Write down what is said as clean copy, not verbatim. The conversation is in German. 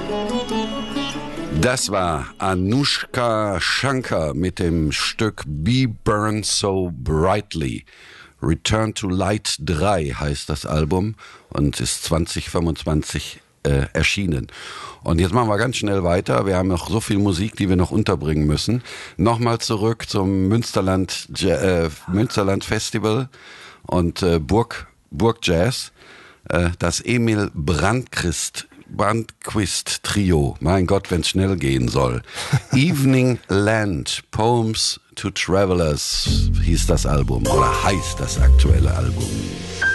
Das war Anushka Shankar mit dem Stück Be Burned So Brightly. Return to Light 3 heißt das Album und ist 2025 erschienen. Und jetzt machen wir ganz schnell weiter. Wir haben noch so viel Musik, die wir noch unterbringen müssen. Nochmal zurück zum Münsterland Festival und Burg Jazz. Das Emil Brandquist Trio. Mein Gott, wenn es schnell gehen soll. Evening Land, Poems to Travelers hieß das Album oder heißt das aktuelle Album.